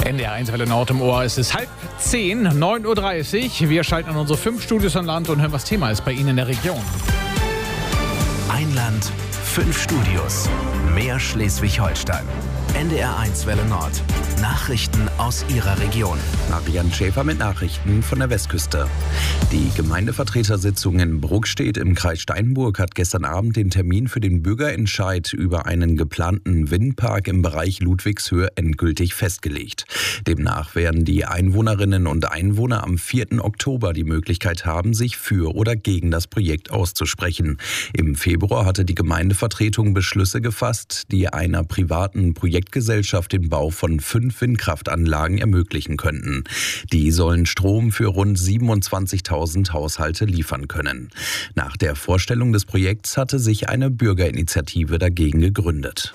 NDR1 Welle Nord im Ohr. Es ist 9:30, 9:30 Uhr. Wir schalten an unsere 5 Studios an Land und hören, was Thema ist bei Ihnen in der Region. Ein Land, 5 Studios. Mehr Schleswig-Holstein. NDR1 Welle Nord. Nachrichten aus Ihrer Region. Marian Schäfer mit Nachrichten von der Westküste. Die Gemeindevertretersitzung in Bruckstedt im Kreis Steinburg hat gestern Abend den Termin für den Bürgerentscheid über einen geplanten Windpark im Bereich Ludwigshöhe endgültig festgelegt. Demnach werden die Einwohnerinnen und Einwohner am 4. Oktober die Möglichkeit haben, sich für oder gegen das Projekt auszusprechen. Im Februar hatte die Gemeindevertretung Beschlüsse gefasst, die einer privaten Projektgesellschaft den Bau von 5 Windkraftanlagen ermöglichen könnten. Die sollen Strom für rund 27.000 Haushalte liefern können. Nach der Vorstellung des Projekts hatte sich eine Bürgerinitiative dagegen gegründet.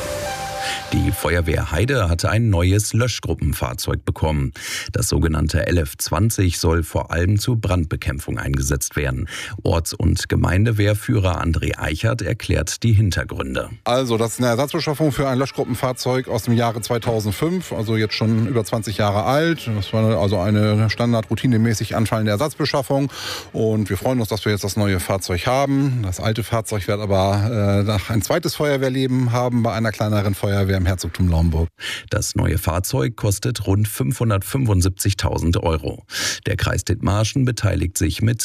Die Feuerwehr Heide hatte ein neues Löschgruppenfahrzeug bekommen. Das sogenannte LF20 soll vor allem zur Brandbekämpfung eingesetzt werden. Orts- und Gemeindewehrführer André Eichert erklärt die Hintergründe. Also das ist eine Ersatzbeschaffung für ein Löschgruppenfahrzeug aus dem Jahre 2005, also jetzt schon über 20 Jahre alt. Das war also eine standardroutinemäßig anfallende Ersatzbeschaffung. Und wir freuen uns, dass wir jetzt das neue Fahrzeug haben. Das alte Fahrzeug wird aber ein zweites Feuerwehrleben haben bei einer kleineren Feuerwehr im Herzogtum Naumburg. Das neue Fahrzeug kostet rund 575.000 €. Der Kreis Dithmarschen beteiligt sich mit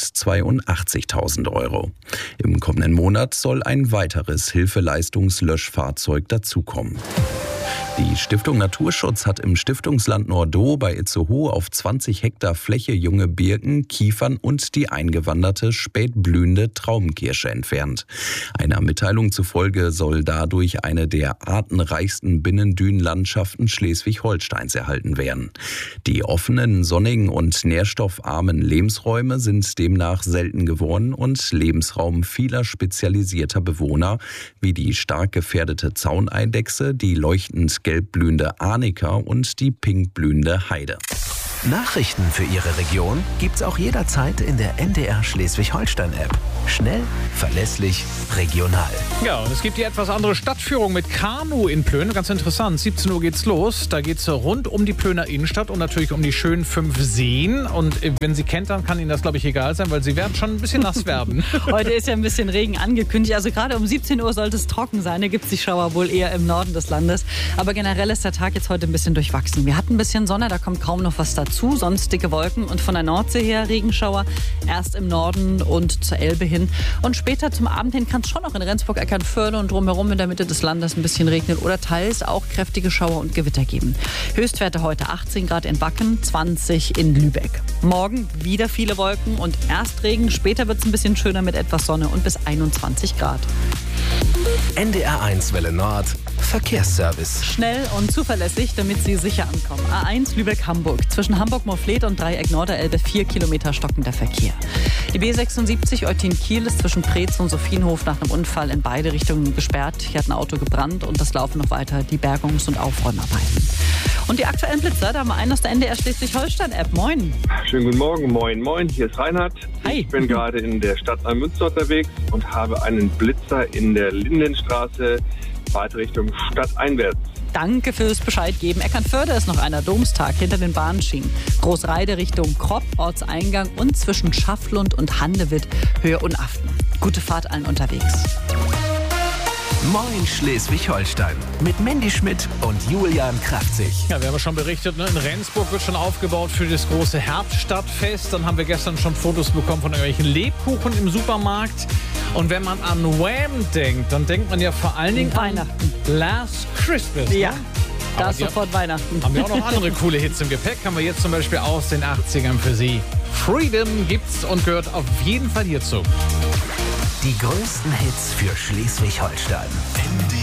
82.000 €. Im kommenden Monat soll ein weiteres Hilfeleistungslöschfahrzeug dazukommen. Die Stiftung Naturschutz hat im Stiftungsland Nordau bei Itzehoe auf 20 Hektar Fläche junge Birken, Kiefern und die eingewanderte spätblühende Traumkirsche entfernt. Einer Mitteilung zufolge soll dadurch eine der artenreichsten Binnendünenlandschaften Schleswig-Holsteins erhalten werden. Die offenen, sonnigen und nährstoffarmen Lebensräume sind demnach selten geworden und Lebensraum vieler spezialisierter Bewohner, wie die stark gefährdete Zauneidechse, die leuchtend gelbblühende Arnika und die pinkblühende Heide. Nachrichten für Ihre Region gibt's auch jederzeit in der NDR Schleswig-Holstein-App. Schnell, verlässlich, regional. Ja, und es gibt die etwas andere Stadtführung mit Kanu in Plön. Ganz interessant. 17 Uhr geht's los. Da geht's rund um die Plöner Innenstadt und natürlich um die schönen 5 Seen. Und wenn Sie kentern, kann Ihnen das, glaube ich, egal sein, weil Sie werden schon ein bisschen nass werden. Heute ist ja ein bisschen Regen angekündigt. Also gerade um 17 Uhr sollte es trocken sein. Da gibt es die Schauer wohl eher im Norden des Landes. Aber generell ist der Tag jetzt heute ein bisschen durchwachsen. Wir hatten ein bisschen Sonne, da kommt kaum noch was dazu. Sonst dicke Wolken und von der Nordsee her Regenschauer. Erst im Norden und zur Elbe hin. Und später zum Abend hin kann es schon noch in Rendsburg, Eckernförde und drumherum in der Mitte des Landes ein bisschen regnen oder teils auch kräftige Schauer und Gewitter geben. Höchstwerte heute 18 Grad in Wacken, 20 in Lübeck. Morgen wieder viele Wolken und erst Regen. Später wird es ein bisschen schöner mit etwas Sonne und bis 21 Grad. NDR1 Welle Nord. Verkehrsservice. Schnell und zuverlässig, damit Sie sicher ankommen. A1 Lübeck-Hamburg. Zwischen Hamburg-Morfleet und Dreieck Norderelbe 4 Kilometer stockender Verkehr. Die B76 Eutin-Kiel ist zwischen Preetz und Sophienhof nach einem Unfall in beide Richtungen gesperrt. Hier hat ein Auto gebrannt und das laufen noch weiter die Bergungs- und Aufräumarbeiten. Und die aktuellen Blitzer, da haben wir einen aus der NDR Schleswig-Holstein-App. Moin. Schönen guten Morgen. Moin, moin. Hier ist Reinhard. Hi. Ich bin gerade in der Stadt Neumünster unterwegs und habe einen Blitzer in der Lindenstraße, weiter Richtung stadteinwärts. Danke fürs Bescheid geben. Eckernförde ist noch einer Domstag hinter den Bahnschienen. Großreide Richtung Kropp, Ortseingang und zwischen Schafflund und Handewitt, Höhe und Aften. Gute Fahrt allen unterwegs. Moin Schleswig-Holstein mit Mandy Schmidt und Julian Kraftzig. Ja, wir haben ja schon berichtet, ne? In Rendsburg wird schon aufgebaut für das große Herbststadtfest. Dann haben wir gestern schon Fotos bekommen von irgendwelchen Lebkuchen im Supermarkt. Und wenn man an Wham denkt, dann denkt man ja vor allen Dingen Weihnachten. an Last Christmas. Ja, Ne? da Aber ist die sofort Weihnachten. Haben wir auch noch andere coole Hits im Gepäck. Haben wir jetzt zum Beispiel aus den 80ern für Sie. Freedom gibt's und gehört auf jeden Fall hierzu. Die größten Hits für Schleswig-Holstein.